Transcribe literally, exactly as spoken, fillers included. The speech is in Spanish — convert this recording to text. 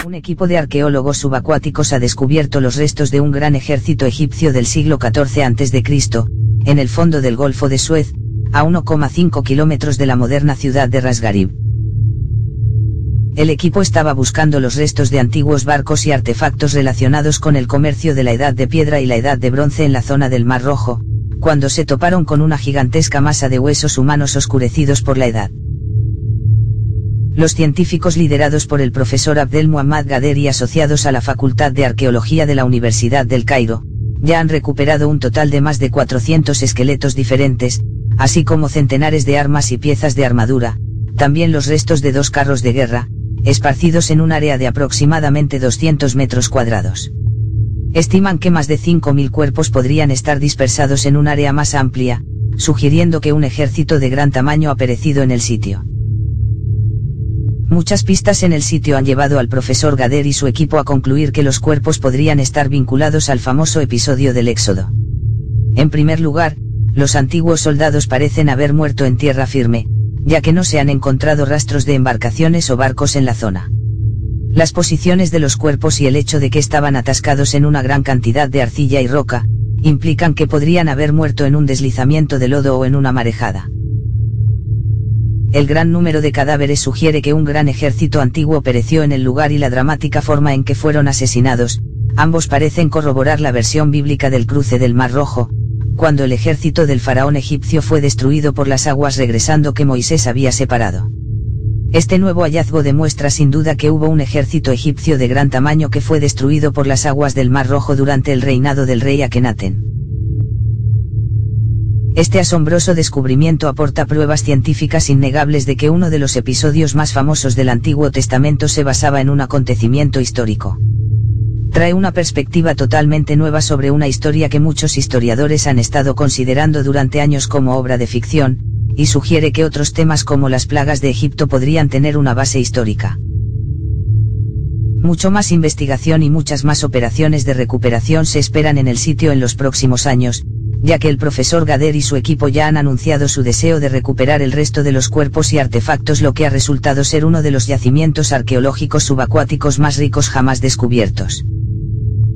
Un equipo de arqueólogos subacuáticos ha descubierto los restos de un gran ejército egipcio del siglo catorce antes de Cristo, en el fondo del Golfo de Suez, a uno coma cinco kilómetros de la moderna ciudad de Ras Gharib. El equipo estaba buscando los restos de antiguos barcos y artefactos relacionados con el comercio de la Edad de Piedra y la Edad de Bronce en la zona del Mar Rojo, cuando se toparon con una gigantesca masa de huesos humanos oscurecidos por la edad. Los científicos liderados por el profesor Abdel Muhammad Gader y asociados a la Facultad de Arqueología de la Universidad del Cairo, ya han recuperado un total de más de cuatrocientos esqueletos diferentes, así como centenares de armas y piezas de armadura, también los restos de dos carros de guerra, esparcidos en un área de aproximadamente doscientos metros cuadrados. Estiman que más de cinco mil cuerpos podrían estar dispersados en un área más amplia, sugiriendo que un ejército de gran tamaño ha perecido en el sitio. Muchas pistas en el sitio han llevado al profesor Gader y su equipo a concluir que los cuerpos podrían estar vinculados al famoso episodio del Éxodo. En primer lugar, los antiguos soldados parecen haber muerto en tierra firme, ya que no se han encontrado rastros de embarcaciones o barcos en la zona. Las posiciones de los cuerpos y el hecho de que estaban atascados en una gran cantidad de arcilla y roca, implican que podrían haber muerto en un deslizamiento de lodo o en una marejada. El gran número de cadáveres sugiere que un gran ejército antiguo pereció en el lugar y la dramática forma en que fueron asesinados, ambos parecen corroborar la versión bíblica del cruce del Mar Rojo, cuando el ejército del faraón egipcio fue destruido por las aguas regresando que Moisés había separado. Este nuevo hallazgo demuestra sin duda que hubo un ejército egipcio de gran tamaño que fue destruido por las aguas del Mar Rojo durante el reinado del rey Akenatón. Este asombroso descubrimiento aporta pruebas científicas innegables de que uno de los episodios más famosos del Antiguo Testamento se basaba en un acontecimiento histórico. Trae una perspectiva totalmente nueva sobre una historia que muchos historiadores han estado considerando durante años como obra de ficción, y sugiere que otros temas como las plagas de Egipto podrían tener una base histórica. Mucho más investigación y muchas más operaciones de recuperación se esperan en el sitio en los próximos años, ya que el profesor Gader y su equipo ya han anunciado su deseo de recuperar el resto de los cuerpos y artefactos, lo que ha resultado ser uno de los yacimientos arqueológicos subacuáticos más ricos jamás descubiertos.